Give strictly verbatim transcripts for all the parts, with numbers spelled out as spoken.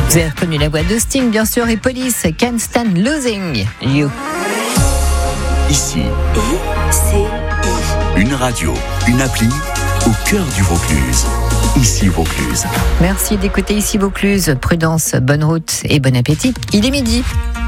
Vous avez reconnu la voix de Sting, bien sûr, et Police, Can't Stand Losing You. Ici, I C I. une radio, une appli au cœur du Vaucluse. Ici Vaucluse. Merci d'écouter Ici Vaucluse. Prudence, bonne route et bon appétit. Il est midi.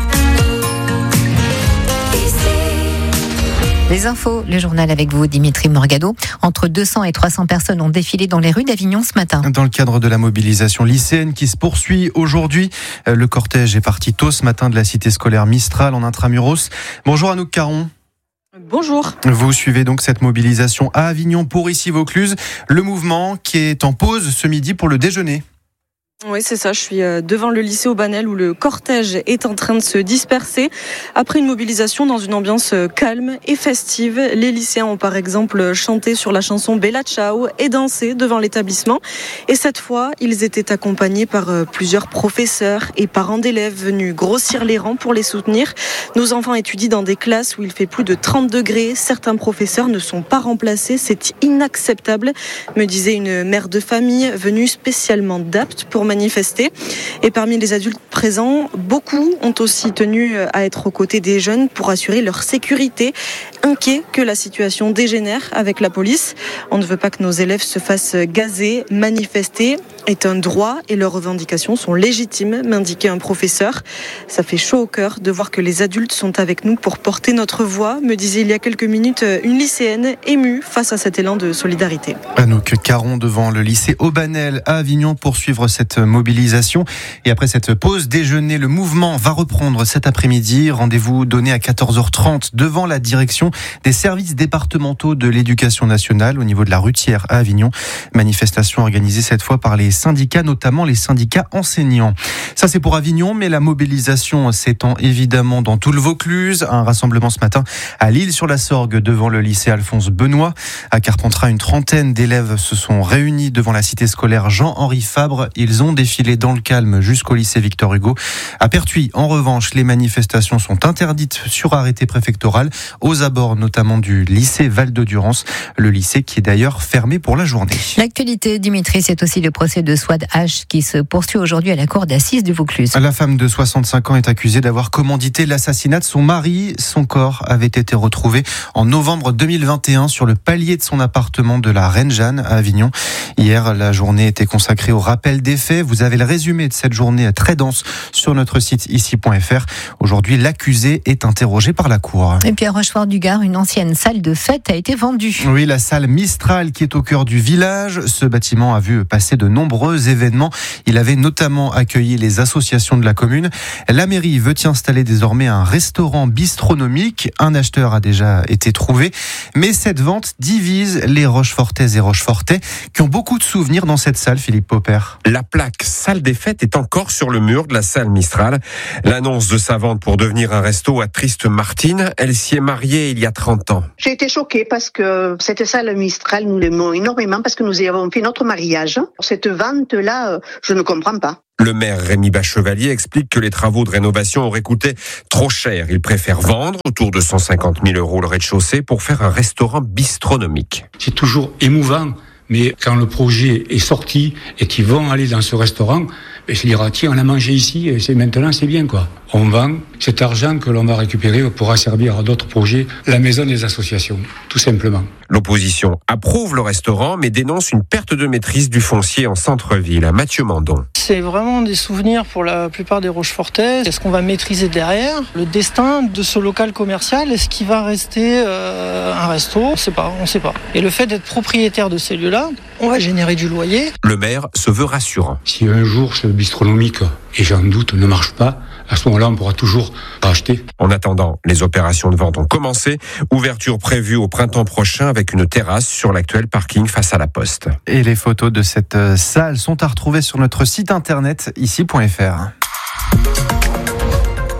Les infos, le journal avec vous, Dimitri Morgado. Entre deux cents et trois cents personnes ont défilé dans les rues d'Avignon ce matin. Dans le cadre de la mobilisation lycéenne qui se poursuit aujourd'hui, le cortège est parti tôt ce matin de la cité scolaire Mistral en Intramuros. Bonjour Anouk Caron. Bonjour. Vous suivez donc cette mobilisation à Avignon pour Ici Vaucluse, le mouvement qui est en pause ce midi pour le déjeuner. Oui, c'est ça. Je suis devant le lycée Aubanel où le cortège est en train de se disperser. Après une mobilisation dans une ambiance calme et festive, les lycéens ont par exemple chanté sur la chanson Bella Ciao et dansé devant l'établissement. Et cette fois, ils étaient accompagnés par plusieurs professeurs et parents d'élèves venus grossir les rangs pour les soutenir. Nos enfants étudient dans des classes où il fait plus de trente degrés. Certains professeurs ne sont pas remplacés. C'est inacceptable, me disait une mère de famille venue spécialement d'Apt pour manifester. Et parmi les adultes présents, beaucoup ont aussi tenu à être aux côtés des jeunes pour assurer leur sécurité, inquiets que la situation dégénère avec la police. On ne veut pas que nos élèves se fassent gazer. Manifester est un droit et leurs revendications sont légitimes, m'indiquait un professeur. Ça fait chaud au cœur de voir que les adultes sont avec nous pour porter notre voix, me disait il y a quelques minutes une lycéenne émue face à cet élan de solidarité. Anouk Caron devant le lycée Aubanel à Avignon pour suivre cette mobilisation. Et après cette pause déjeuner, le mouvement va reprendre cet après-midi. Rendez-vous donné à quatorze heures trente devant la direction des services départementaux de l'éducation nationale au niveau de la Rutière à Avignon. Manifestation organisée cette fois par les syndicats, notamment les syndicats enseignants. Ça c'est pour Avignon, mais la mobilisation s'étend évidemment dans tout le Vaucluse. Un rassemblement ce matin à L'Isle-sur-la-Sorgue devant le lycée Alphonse Benoît. À Carpentras, une trentaine d'élèves se sont réunis devant la cité scolaire Jean-Henri Fabre. Ils ont défilé dans le calme jusqu'au lycée Victor Hugo. À Pertuis, en revanche, les manifestations sont interdites sur arrêté préfectoral, aux abords notamment du lycée Val-de-Durance, le lycée qui est d'ailleurs fermé pour la journée. L'actualité, Dimitri, c'est aussi le procès de Souad H qui se poursuit aujourd'hui à la cour d'assises du Vaucluse. La femme de soixante-cinq ans est accusée d'avoir commandité l'assassinat de son mari. Son corps avait été retrouvé en novembre deux mille vingt et un sur le palier de son appartement de la Reine Jeanne à Avignon. Hier, la journée était consacrée au rappel des faits. Vous avez le résumé de cette journée très dense sur notre site ici point f r. Aujourd'hui, l'accusé est interrogé par la cour. Et puis à Rochefort-du-Gard, une ancienne salle de fête a été vendue. Oui, la salle Mistral qui est au cœur du village. Ce bâtiment a vu passer de nombreux événements. Il avait notamment accueilli les associations de la commune. La mairie veut y installer désormais un restaurant bistronomique. Un acheteur a déjà été trouvé. Mais cette vente divise les Rochefortais et Rochefortais qui ont beaucoup de souvenirs dans cette salle, Philippe Popper. La plaque salle des fêtes est encore sur le mur de la salle Mistral. L'annonce de sa vente pour devenir un resto attriste Martine. Elle s'y est mariée il y a trente ans. J'ai été choquée parce que cette salle Mistral, nous l'aimons énormément parce que nous y avons fait notre mariage. Cette vente-là, je ne comprends pas. Le maire Rémi Bachevalier explique que les travaux de rénovation auraient coûté trop cher. Il préfère vendre autour de cent cinquante mille euros le rez-de-chaussée pour faire un restaurant bistronomique. C'est toujours émouvant. Mais quand le projet est sorti et qu'ils vont aller dans ce restaurant, ben, je dirais, tiens, on a mangé ici, et c'est maintenant, c'est bien, quoi. On vend cet argent que l'on va récupérer pourra servir à d'autres projets, la maison des associations, tout simplement. L'opposition approuve le restaurant, mais dénonce une perte de maîtrise du foncier en centre-ville. À Mathieu Mandon. C'est vraiment des souvenirs pour la plupart des Rochefortais. Est-ce qu'on va maîtriser derrière le destin de ce local commercial? Est-ce qu'il va rester euh, un resto? On ne sait pas, on sait pas. Et le fait d'être propriétaire de ces lieux-là, on va générer du loyer. Le maire se veut rassurant. Si un jour ce bistronomique, et j'en doute, ne marche pas, à ce moment-là, on pourra toujours racheter. En attendant, les opérations de vente ont commencé. Ouverture prévue au printemps prochain avec une terrasse sur l'actuel parking face à la Poste. Et les photos de cette salle sont à retrouver sur notre site internet ici point f r.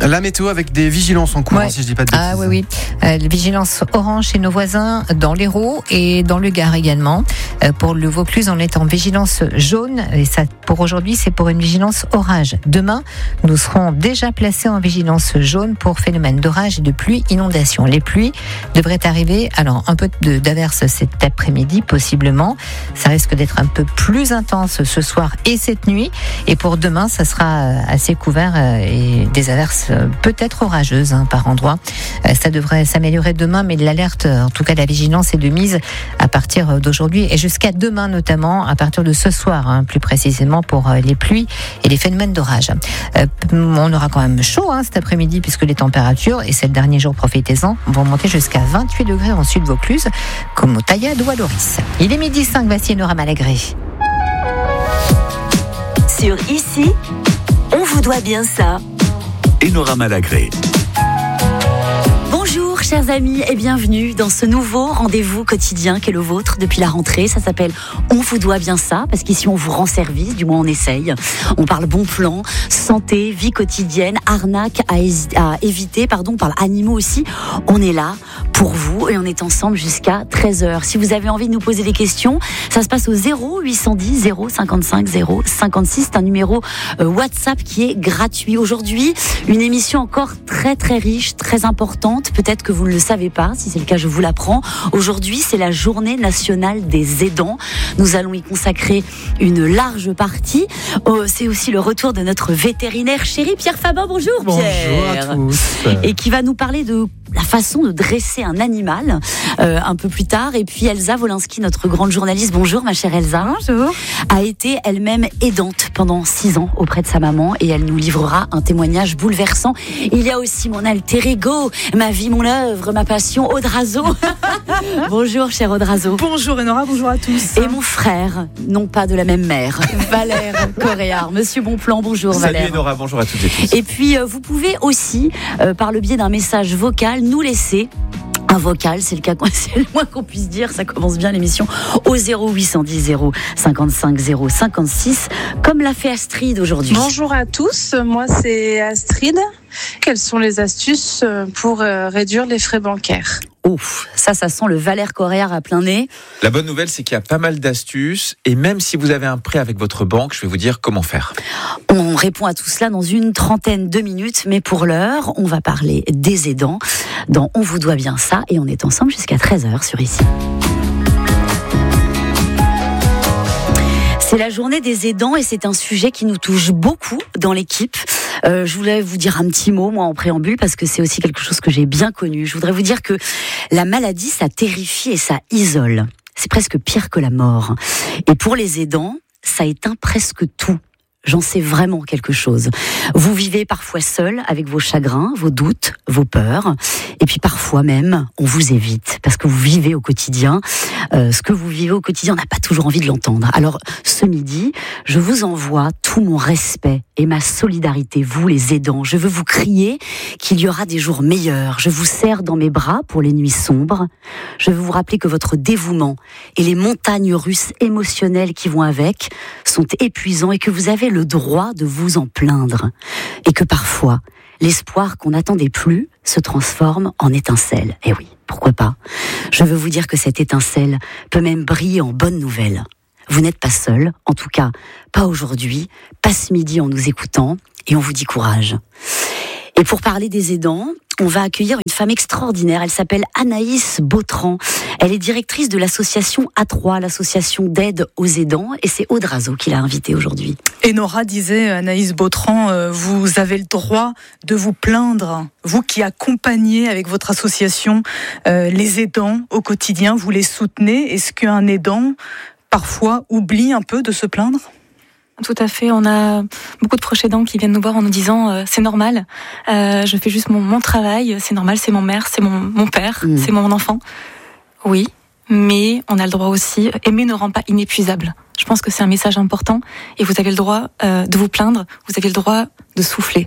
La météo avec des vigilances en cours, Ouais. hein, si je dis pas de bêtises. Ah oui, oui. Euh, vigilance orange chez nos voisins dans l'Hérault et dans le Gard également. Euh, pour le Vaucluse, on est en vigilance jaune. Et ça, pour aujourd'hui, c'est pour une vigilance orage. Demain, nous serons déjà placés en vigilance jaune pour phénomène d'orage et de pluie, inondation. Les pluies devraient arriver, alors un peu de, d'averse cet après-midi, possiblement. Ça risque d'être un peu plus intense ce soir et cette nuit. Et pour demain, ça sera assez couvert et des averses peut-être orageuses hein, par endroits. Ça devrait s'améliorer demain, mais l'alerte, en tout cas la vigilance est de mise à partir d'aujourd'hui et jusqu'à demain notamment, à partir de ce soir, hein, plus précisément pour les pluies et les phénomènes d'orage. Euh, on aura quand même chaud hein, cet après-midi puisque les températures, et c'est le dernier jour, profitez-en, vont monter jusqu'à vingt-huit degrés en sud Vaucluse, comme au Taillade ou à Loris. Il est midi cinq, voici Nora Malagré. Sur Ici, on vous doit bien ça. Enora Malagré. Bonjour chers amis et bienvenue dans ce nouveau rendez-vous quotidien qu'est le vôtre depuis la rentrée. Ça s'appelle On vous doit bien ça, parce qu'ici on vous rend service, du moins on essaye. On parle bon plan, santé, vie quotidienne, arnaque à, é- à éviter, pardon, on parle animaux aussi. On est là pour vous et on est ensemble jusqu'à treize heures. Si vous avez envie de nous poser des questions, ça se passe au zéro huit cent dix zéro cinquante-cinq zéro cinquante-six. C'est un numéro euh, WhatsApp qui est gratuit. Aujourd'hui, une émission encore très très riche, très importante. Peut-être que vous ne le savez pas. Si c'est le cas, je vous l'apprends. Aujourd'hui, c'est la journée nationale des aidants. Nous allons y consacrer une large partie. Oh, c'est aussi le retour de notre vétérinaire chéri, Pierre Fabin. Bonjour, Pierre. Bonjour à tous. Et qui va nous parler de la façon de dresser un animal euh, un peu plus tard. Et puis Elsa Wolinski, notre grande journaliste, bonjour ma chère Elsa. Bonjour. A été elle-même aidante pendant six ans auprès de sa maman et elle nous livrera un témoignage bouleversant. Il y a aussi mon alter ego, ma vie, mon œuvre, ma passion, Audrazo. Bonjour cher Audrazo. Bonjour Enora, bonjour à tous. Et mon frère, non pas de la même mère, Valère Coréard. Monsieur Bonplan, bonjour Salut Valère. Enora, bonjour à toutes et tous. Et puis euh, vous pouvez aussi, euh, par le biais d'un message vocal, nous laisser un vocal, c'est le cas, c'est le moins qu'on puisse dire. Ça commence bien l'émission au zéro huit cent dix zéro cinquante-cinq zéro cinquante-six, comme l'a fait Astrid aujourd'hui. Bonjour à tous, moi c'est Astrid. Quelles sont les astuces pour réduire les frais bancaires ? Ouf, ça, ça sent le Valère Coréard à plein nez. La bonne nouvelle, c'est qu'il y a pas mal d'astuces et même si vous avez un prêt avec votre banque, je vais vous dire comment faire. On répond à tout cela dans une trentaine de minutes, mais pour l'heure, on va parler des aidants dans On vous doit bien ça et on est ensemble jusqu'à treize heures sur Ici. C'est la journée des aidants et c'est un sujet qui nous touche beaucoup dans l'équipe. Euh, je voulais vous dire un petit mot, moi, en préambule, parce que c'est aussi quelque chose que j'ai bien connu. Je voudrais vous dire que la maladie, ça terrifie et ça isole. C'est presque pire que la mort. Et pour les aidants, ça éteint presque tout. J'en sais vraiment quelque chose. Vous vivez parfois seul avec vos chagrins, vos doutes, vos peurs. Et puis parfois même, on vous évite parce que vous vivez au quotidien. Euh, ce que vous vivez au quotidien, on n'a pas toujours envie de l'entendre. Alors ce midi, je vous envoie tout mon respect et ma solidarité, vous les aidants. Je veux vous crier qu'il y aura des jours meilleurs. Je vous serre dans mes bras pour les nuits sombres. Je veux vous rappeler que votre dévouement et les montagnes russes émotionnelles qui vont avec sont épuisants et que vous avez le droit de vous en plaindre. Et que parfois, l'espoir qu'on n'attendait plus se transforme en étincelle. Et oui, pourquoi pas ? Je veux vous dire que cette étincelle peut même briller en bonne nouvelle. Vous n'êtes pas seul, en tout cas, pas aujourd'hui, pas ce midi en nous écoutant, et on vous dit courage. Et pour parler des aidants, on va accueillir une femme extraordinaire. Elle s'appelle Anaïs Bautran. Elle est directrice de l'association A trois, l'association d'aide aux aidants. Et c'est Audrazo qui l'a invitée aujourd'hui. Et Nora disait, Anaïs Bautran, euh, vous avez le droit de vous plaindre. Vous qui accompagnez avec votre association euh, les aidants au quotidien, vous les soutenez. Est-ce qu'un aidant, parfois, oublie un peu de se plaindre ? Tout à fait, on a beaucoup de proches aidants qui viennent nous voir en nous disant euh, c'est normal, euh, je fais juste mon, mon travail, c'est normal, c'est mon mère, c'est mon, mon père, mmh. c'est mon enfant. Oui, mais on a le droit aussi, aimer ne rend pas inépuisable. Je pense que c'est un message important et vous avez le droit euh, de vous plaindre, vous avez le droit de souffler.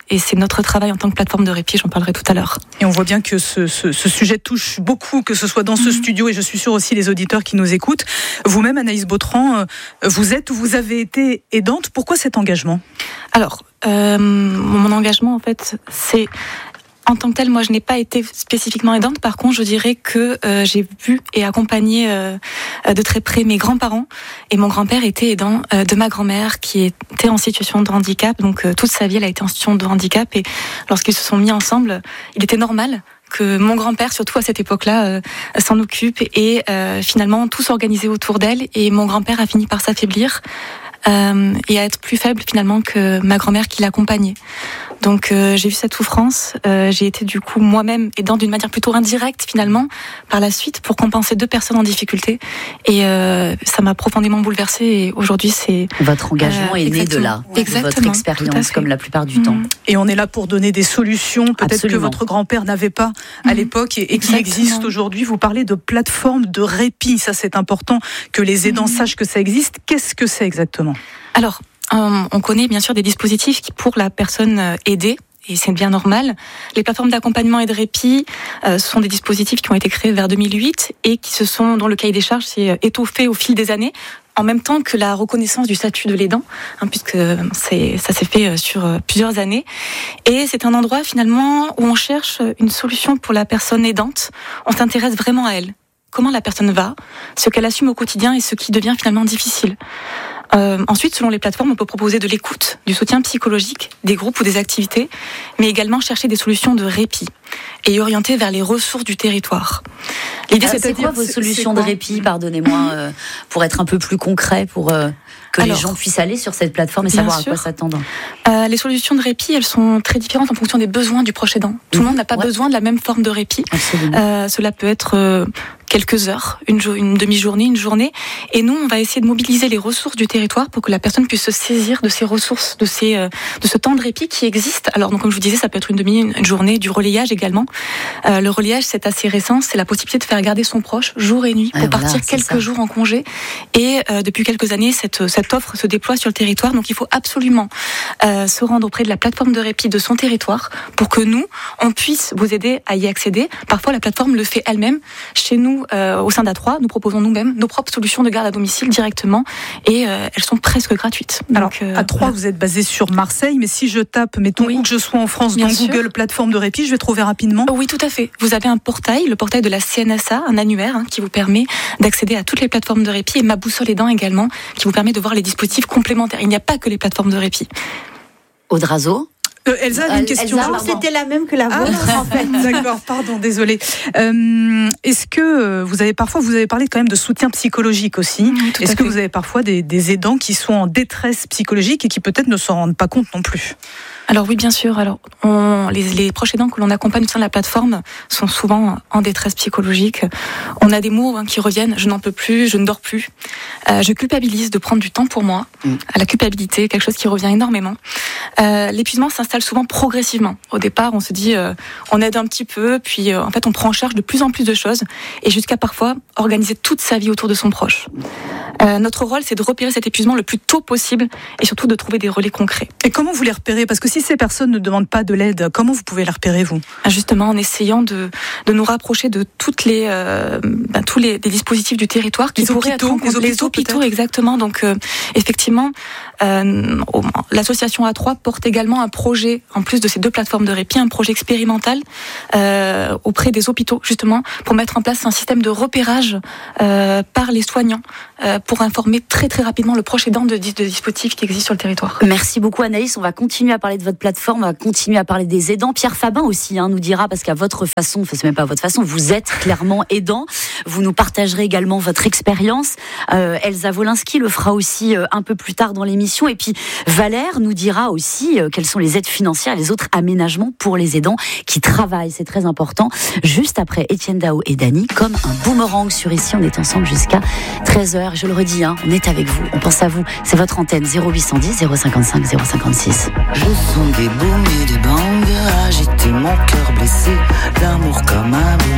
Et c'est notre travail en tant que plateforme de répit, j'en parlerai tout à l'heure. Et on voit bien que ce, ce, ce sujet touche beaucoup, que ce soit dans ce mmh. studio, et je suis sûre aussi les auditeurs qui nous écoutent. Vous-même, Anaïs Bautran, vous êtes ou vous avez été aidante. Pourquoi cet engagement ? Alors, euh, mon engagement, en fait, c'est... En tant que telle, moi, je n'ai pas été spécifiquement aidante. Par contre, je dirais que euh, j'ai vu et accompagné euh, de très près mes grands-parents. Et mon grand-père était aidant euh, de ma grand-mère qui était en situation de handicap. Donc, euh, toute sa vie, elle a été en situation de handicap. Et lorsqu'ils se sont mis ensemble, il était normal que mon grand-père, surtout à cette époque-là, euh, s'en occupe. Et euh, finalement, tout s'organisait autour d'elle. Et mon grand-père a fini par s'affaiblir. Euh, et à être plus faible finalement que ma grand-mère qui l'accompagnait. Donc euh, j'ai vu cette souffrance, euh, j'ai été du coup moi-même aidant d'une manière plutôt indirecte finalement par la suite pour compenser deux personnes en difficulté et euh, ça m'a profondément bouleversée et aujourd'hui c'est... Votre engagement euh, est né de là, exactement, de votre expérience comme la plupart du mmh. temps. Et on est là pour donner des solutions, peut-être Absolument. Que votre grand-père n'avait pas à mmh. l'époque et, et qui existent aujourd'hui. Vous parlez de plateforme de répit, ça c'est important que les aidants mmh. sachent que ça existe. Qu'est-ce que c'est exactement ? Alors, on connaît bien sûr des dispositifs qui, pour la personne aidée, et c'est bien normal. Les plateformes d'accompagnement et de répit euh, sont des dispositifs qui ont été créés vers deux mille huit et qui se sont, dont le cahier des charges s'est étoffé au fil des années, en même temps que la reconnaissance du statut de l'aidant, hein, puisque c'est, ça s'est fait sur plusieurs années. Et c'est un endroit finalement où on cherche une solution pour la personne aidante. On s'intéresse vraiment à elle. Comment la personne va, ce qu'elle assume au quotidien et ce qui devient finalement difficile. Euh, ensuite, selon les plateformes, on peut proposer de l'écoute, du soutien psychologique, des groupes ou des activités, mais également chercher des solutions de répit et orienter vers les ressources du territoire. L'idée, c'est, c'est quoi vos solutions de répit, pardonnez-moi, euh, pour être un peu plus concret, pour euh, que Alors, les gens puissent aller sur cette plateforme et savoir sûr. À quoi s'attendre. Euh, les solutions de répit, elles sont très différentes en fonction des besoins du proche aidant. Tout mmh. le monde n'a pas ouais. besoin de la même forme de répit. Euh, cela peut être euh, quelques heures, une, jo- une demi-journée, une journée. Et nous, on va essayer de mobiliser les ressources du territoire pour que la personne puisse se saisir de ces ressources, de, ces, euh, de ce temps de répit qui existe. Alors, donc, comme je vous disais, ça peut être une demi, une journée, du relayage également. Euh, le relayage, c'est assez récent. C'est la possibilité de faire garder son proche jour et nuit pour ouais, partir voilà, quelques ça. jours en congé. Et euh, depuis quelques années, cette, cette offre se déploie sur le territoire. Donc, il faut absolument euh, se rendre auprès de la plateforme de répit de son territoire pour que nous, on puisse vous aider à y accéder. Parfois, la plateforme le fait elle-même. Chez nous, euh, au sein d'A trois, nous proposons nous-mêmes nos propres solutions de garde à domicile directement et euh, elles sont presque gratuites. Donc, Alors, euh, A trois, voilà. Vous êtes basé sur Marseille, mais si je tape, mettons, oui. où que je sois en France, Bien dans sûr. Google plateforme de répit, je vais trouver rapidement. Oui, tout à fait. Vous avez un portail, le portail de la C N S A, un annuaire hein, qui vous permet d'accéder à toutes les plateformes de répit et Ma Boussole Aidant également, qui vous permet de voir les dispositifs complémentaires. Il n'y a pas que les plateformes de répit. Audrazo. Euh, Elsa a une question. Elsa, c'était la même que la vôtre, ah, en fait. D'accord, pardon, désolée. Euh, est-ce que vous avez parfois, vous avez parlé quand même de soutien psychologique aussi. Mmh, est-ce que fait. Vous avez parfois des, des aidants qui sont en détresse psychologique et qui peut-être ne s'en rendent pas compte non plus? Alors oui, bien sûr. Alors, on, les, les proches aidants que l'on accompagne au sein de la plateforme sont souvent en détresse psychologique. On a des mots hein, qui reviennent. Je n'en peux plus, je ne dors plus. Euh, je culpabilise de prendre du temps pour moi. Mm. La culpabilité, quelque chose qui revient énormément. Euh, l'épuisement s'installe souvent progressivement. Au départ, on se dit, euh, on aide un petit peu, puis euh, en fait, on prend en charge de plus en plus de choses, et jusqu'à parfois organiser toute sa vie autour de son proche. Euh, notre rôle, c'est de repérer cet épuisement le plus tôt possible, et surtout de trouver des relais concrets. Et comment vous les repérez? Parce que si ces personnes ne demandent pas de l'aide, comment vous pouvez les repérer, vous? Justement, en essayant de, de nous rapprocher de toutes les, euh, ben, tous les, les dispositifs du territoire qui les pourraient hôpitaux, être en compte. Les hôpitaux, les hôpitaux exactement. Donc, euh, effectivement, euh, l'association A trois porte également un projet, en plus de ces deux plateformes de répit, un projet expérimental euh, auprès des hôpitaux, justement, pour mettre en place un système de repérage euh, par les soignants, euh, pour informer très très rapidement le proche aidant de, de dispositifs qui existent sur le territoire. Merci beaucoup Anaïs, on va continuer à parler de votre plateforme, on va continuer à parler des aidants. Pierre Fabin aussi hein, nous dira, parce qu'à votre façon, enfin c'est même pas à votre façon, vous êtes clairement aidant, vous nous partagerez également votre expérience. Euh, Elsa Wolinski le fera aussi euh, un peu plus tard dans l'émission, et puis Valère nous dira aussi euh, quelles sont les aides financières, les autres aménagements pour les aidants qui travaillent, c'est très important. Juste après Étienne Dao et Dany, comme un boomerang sur Ici, on est ensemble jusqu'à treize heures. Je le redis, hein, on est avec vous, on pense à vous, c'est votre antenne zéro huit cent dix zéro cinquante-cinq zéro cinquante-six. Je sens des booms et des bangs agiter mon cœur blessé, l'amour comme un